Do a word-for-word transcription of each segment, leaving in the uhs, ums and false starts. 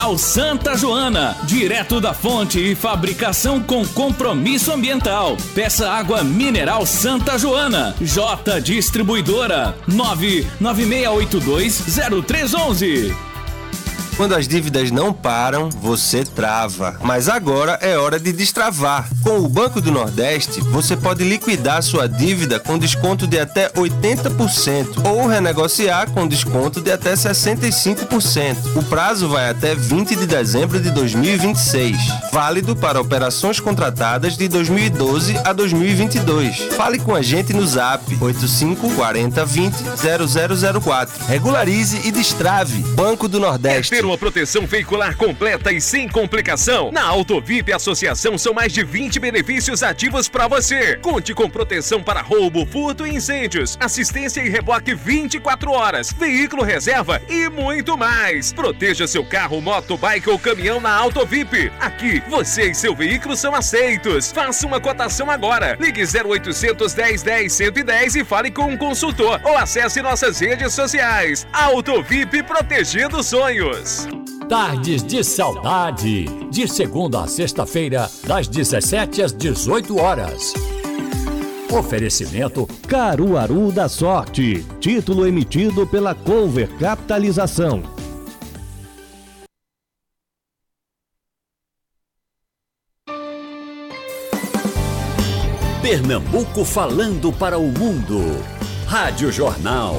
Ao Santa Joana, direto da fonte e fabricação com compromisso ambiental. Peça água mineral Santa Joana. J Distribuidora nove nove seis oito dois zero três um um. Quando as dívidas não param, você trava. Mas agora é hora de destravar. Com o Banco do Nordeste, você pode liquidar sua dívida com desconto de até oitenta por cento ou renegociar com desconto de até sessenta e cinco por cento. O prazo vai até vinte de dezembro de dois mil e vinte e seis. Válido para operações contratadas de dois mil e doze a dois mil e vinte e dois. Fale com a gente no Zap oito cinco quatro zero vinte zero zero zero quatro. Regularize e destrave. Banco do Nordeste. Uma proteção veicular completa e sem complicação. Na Autovip Associação são mais de vinte benefícios ativos para você. Conte com proteção para roubo, furto e incêndios, assistência e reboque vinte e quatro horas, veículo reserva e muito mais. Proteja seu carro, moto, bike ou caminhão na Autovip. Aqui, você e seu veículo são aceitos. Faça uma cotação agora. Ligue zero oitocentos, dez, dez, cento e dez e fale com um consultor ou acesse nossas redes sociais. Autovip, protegendo sonhos. Tardes de Saudade, de segunda a sexta-feira, das dezessete às dezoito horas. Oferecimento Caruaru da Sorte, título emitido pela Cover Capitalização. Pernambuco falando para o mundo. Rádio Jornal.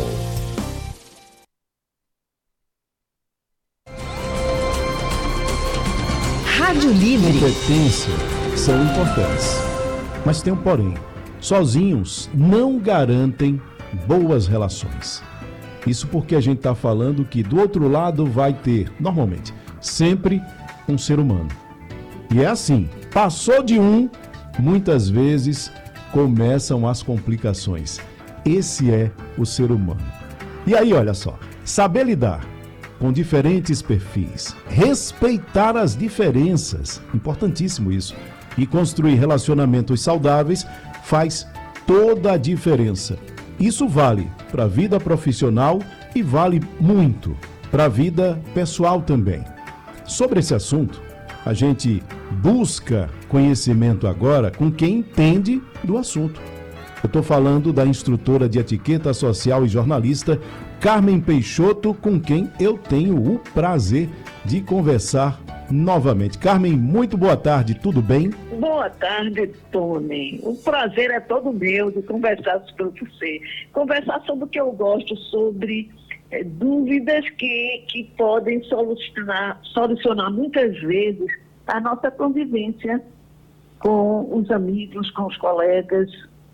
Rádio Livre. Competência são importantes, mas tem um porém. Sozinhos não garantem boas relações. Isso porque a gente está falando que do outro lado vai ter, normalmente, sempre um ser humano. E é assim, passou de um, muitas vezes começam as complicações. Esse é o ser humano. E aí, olha só, saber lidar com diferentes perfis, respeitar as diferenças, importantíssimo isso, e construir relacionamentos saudáveis faz toda a diferença. Isso vale para a vida profissional e vale muito para a vida pessoal também. Sobre esse assunto, a gente busca conhecimento agora com quem entende do assunto. Eu estou falando da instrutora de etiqueta social e jornalista Carmen Peixoto, com quem eu tenho o prazer de conversar novamente. Carmen, muito boa tarde, tudo bem? Boa tarde, Tony. O prazer é todo meu de conversar sobre você. Conversar sobre o que eu gosto, sobre é, dúvidas que, que podem solucionar, solucionar muitas vezes a nossa convivência com os amigos, com os colegas.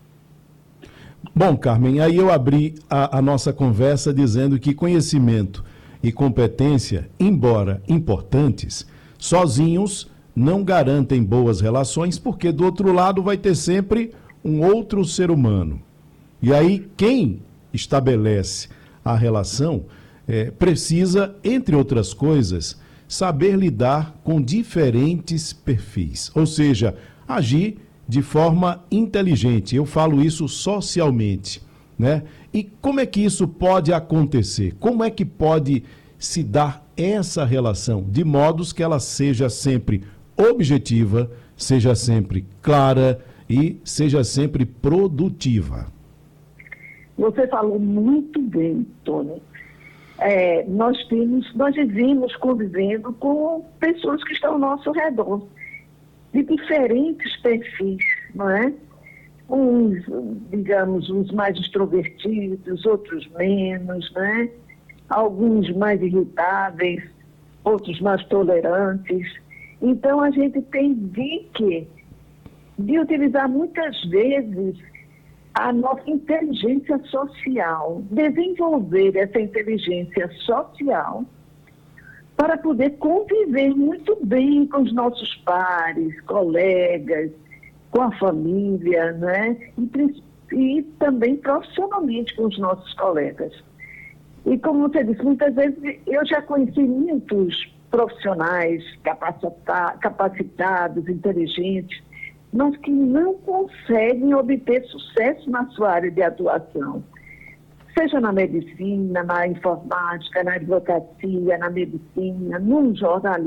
Bom, Carmen, aí eu abri a, a nossa conversa dizendo que conhecimento e competência, embora importantes, sozinhos não garantem boas relações, porque do outro lado vai ter sempre um outro ser humano. E aí quem estabelece a relação é, precisa, entre outras coisas, saber lidar com diferentes perfis, ou seja, agir de forma inteligente. Eu falo isso socialmente, né? E como é que isso pode acontecer? Como é que pode se dar essa relação de modos que ela seja sempre objetiva, seja sempre clara e seja sempre produtiva? Você falou muito bem, Tony. É, nós temos, nós vivemos convivendo com pessoas que estão ao nosso redor, de diferentes perfis, não é? Uns, digamos, uns mais extrovertidos, outros menos, né? Alguns mais irritáveis, outros mais tolerantes. Então, a gente tem de que de utilizar muitas vezes a nossa inteligência social, desenvolver essa inteligência social para poder conviver muito bem com os nossos pares, colegas, com a família, né? E, e também profissionalmente com os nossos colegas. E como você disse, muitas vezes eu já conheci muitos profissionais capacita- capacitados, inteligentes, mas que não conseguem obter sucesso na sua área de atuação. Seja na medicina, na informática, na advocacia, na medicina, no jornalismo.